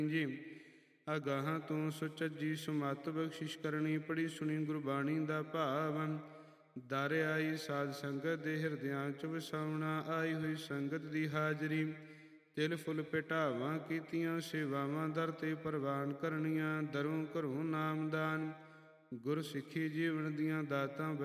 ਜੀ। ਅਗਾਹਾਂ ਤੂੰ ਸੁਚੱਜੀ ਸੁਮਤ ਬਖਸ਼ਿਸ਼ ਕਰਨੀ, ਪੜੀ ਸੁਣੀ ਗੁਰਬਾਣੀ ਦਾ ਭਾਵ। ਦਰ ਆਈ ਸਾਧ ਸੰਗਤ ਦੇ ਹਿਰਦਿਆਂ ਚ ਵਸਾਉਣਾ, ਆਈ ਹੋਈ ਸੰਗਤ ਦੀ ਹਾਜ਼ਰੀ। ਤਿਲ ਫੁੱਲ ਭੇਟਾਵਾਂ ਕੀਤੀਆਂ, ਸੇਵਾਵਾਂ ਦਰ ਤੇ ਪ੍ਰਵਾਨ ਕਰਨੀਆਂ। ਦਰੋਂ ਘਰੋਂ ਨਾਮਦਾਨ, ਗੁਰ ਸਿੱਖੀ ਜੀਵਨ ਦੀਆਂ ਦਾਤਾਂ